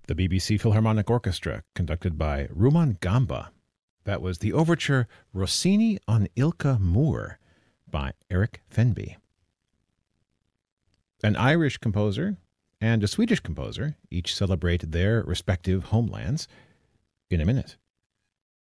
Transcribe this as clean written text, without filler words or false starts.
The BBC Philharmonic Orchestra, conducted by Rumaan Gamba. That was the overture Rossini on Ilka Moor by Eric Fenby. An Irish composer and a Swedish composer each celebrate their respective homelands in a minute.